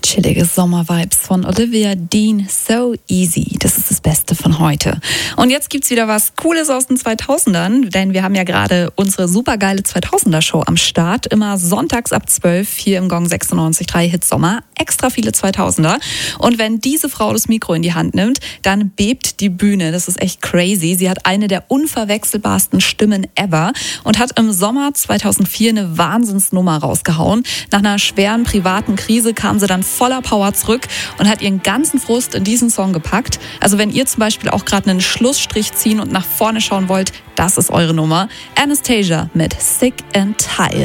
Chillige Sommervibes von Olivia Dean, So Easy. Das ist das Beste von heute. Und jetzt gibt's wieder was Cooles aus den 2000ern, denn wir haben ja gerade unsere supergeile 2000er-Show am Start. Immer sonntags ab 12 hier im Gong 96.3 Hit Sommer. Extra viele 2000er. Und wenn diese Frau das Mikro in die Hand nimmt, dann bebt die Bühne. Das ist echt crazy. Sie hat eine der unverwechselbarsten Stimmen ever und hat im Sommer 2004 eine Wahnsinnsnummer rausgehauen. Nach einer schweren privaten Krise kam sie dann voller Power zurück und hat ihren ganzen Frust in diesen Song gepackt. Also wenn ihr zum Beispiel auch gerade einen Schlussstrich ziehen und nach vorne schauen wollt, das ist eure Nummer. Anastasia mit Sick and Tired.